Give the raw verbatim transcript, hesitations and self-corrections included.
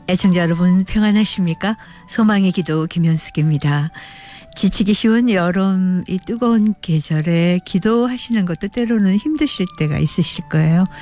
애청자 여러분 평안하십니까? 소망의 기도 김현숙입니다. 지치기 쉬운 여름 이 뜨거운 계절에 기도하시는 것도 때로는 힘드실 때가 있으실 거예요.